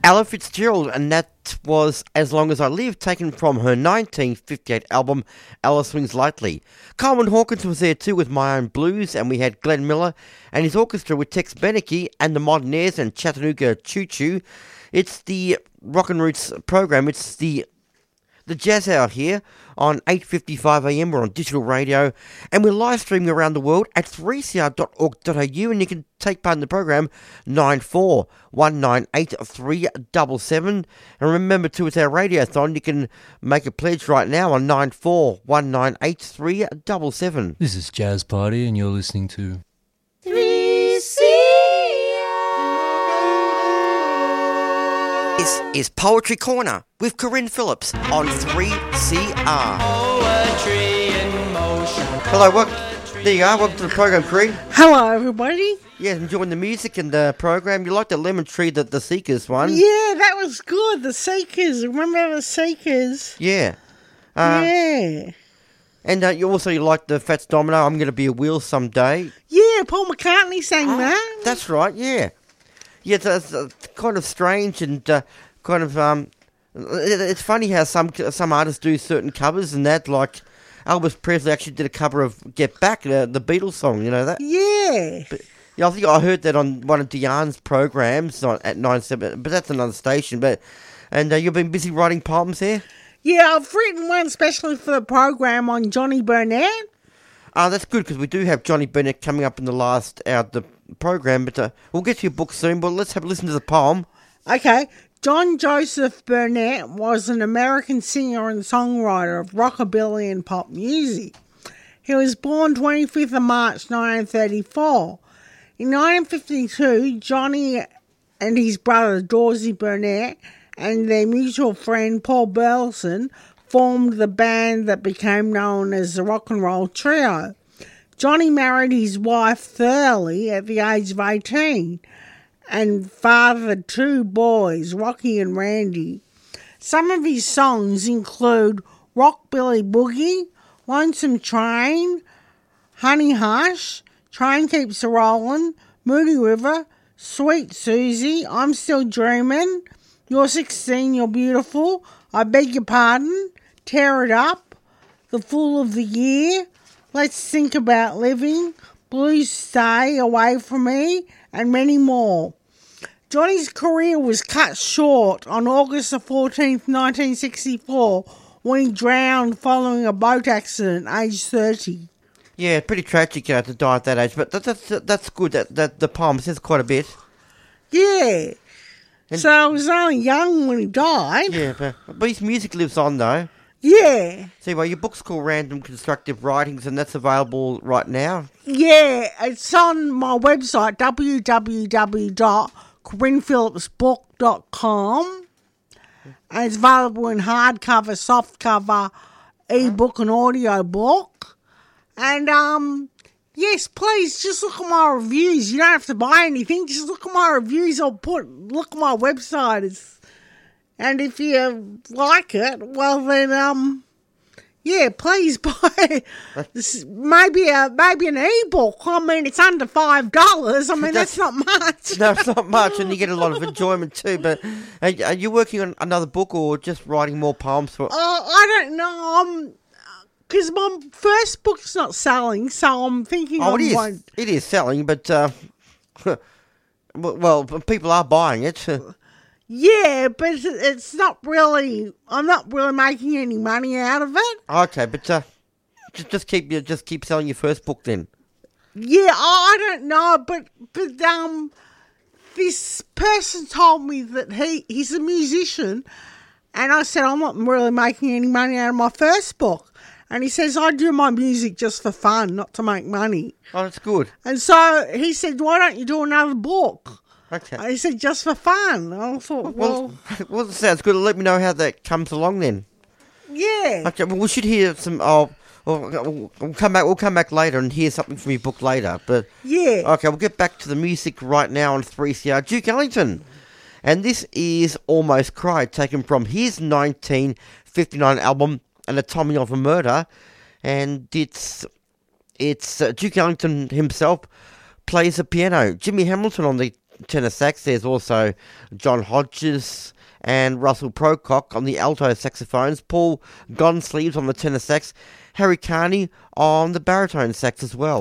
Ella Fitzgerald, and that was As Long As I Live, taken from her 1958 album, Ella Swings Lightly. Coleman Hawkins was there too with My Own Blues, and we had Glenn Miller and his orchestra with Tex Beneke and the Modernaires and Chattanooga Choo Choo. It's the Rock and Roots program. It's the Jazz Hour here on 8:55am. We're on digital radio, and we're live streaming around the world at 3cr.org.au, and you can take part in the program 94198377. And remember too, it's our radiothon. You can make a pledge right now on 94198377. This is Jazz Party, and you're listening to 3CR. This is Poetry Corner with Corinne Phillips on 3CR. Poetry in motion. Hello, there you are. Welcome to the program, Corinne. Hello, everybody. Yeah, enjoying the music and the program. You like the Lemon Tree, the Seekers one? Yeah, that was good. The Seekers. Remember the Seekers? Yeah. Yeah. And you like the Fats Domino, I'm Going to Be a Wheel Someday. Yeah, Paul McCartney sang that. That's right, yeah. Yeah, it's kind of strange and it's funny how some artists do certain covers and that, like Elvis Presley actually did a cover of Get Back, the Beatles song, you know that? Yeah. But, yeah, I think I heard that on one of Diane's programs at 9/7, but that's another station. And you've been busy writing poems there? Yeah, I've written one especially for the program on Johnny Burnett. That's good, because we do have Johnny Burnett coming up in the last hour of the program, but we'll get to your book soon, but let's have a listen to the poem. Okay. John Joseph Burnett was an American singer and songwriter of rockabilly and pop music. He was born 25th of March 1934. In 1952, Johnny and his brother Dorsey Burnett and their mutual friend Paul Burleson formed the band that became known as the Rock and Roll Trio. Johnny married his wife Thurley at the age of 18 and fathered two boys, Rocky and Randy. Some of his songs include Rockbilly Boogie, Lonesome Train, Honey Hush, Train Keeps A-Rollin', Moody River, Sweet Susie, I'm Still Dreamin', You're 16, You're Beautiful, I Beg Your Pardon, Tear It Up, The Fool of the Year, Let's Think About Living, Blues Stay Away From Me, and many more. Johnny's career was cut short on August the 14th, 1964, when he drowned following a boat accident, aged 30. Yeah, pretty tragic to die at that age, but that's good. That the poem says quite a bit. Yeah. And so he was only young when he died. Yeah, but his music lives on though. Yeah. See, well, your book's called Random Constructive Writings, and that's available right now. Yeah, it's on my website, www.CorinnePhillipsBook.com. And it's available in hardcover, softcover, ebook and audiobook. And, yes, please, just look at my reviews. You don't have to buy anything. Just look at my reviews or look at my website. And if you like it, well then, yeah, please buy this, maybe an ebook. I mean, it's under $5. I mean, that's not much. No, it's not much, and you get a lot of enjoyment too. But are you working on another book or just writing more poems for? I don't know. Because my first book's not selling, so I'm thinking. Oh, it is selling, but well, people are buying it. Yeah, but it's not really. I'm not really making any money out of it. Okay, but just keep selling your first book then. Yeah, I don't know, but this person told me that he's a musician, and I said I'm not really making any money out of my first book. And he says, I do my music just for fun, not to make money. Oh, that's good. And so he said, why don't you do another book? Okay. And he said, just for fun. And I thought, well, that sounds good. Let me know how that comes along then. Yeah. Okay, well, we should hear some. We'll come back. We'll come back later and hear something from your book later. But yeah. Okay, we'll get back to the music right now on 3CR. Duke Ellington, and this is Almost Cried, taken from his 1959 album Anatomy of a Murder, and it's Duke Ellington himself plays the piano. Jimmy Hamilton on the tenor sax. There's also John Hodges and Russell Procock on the alto saxophones, Paul Gonsleeves on the tenor sax, Harry Carney on the baritone sax as well.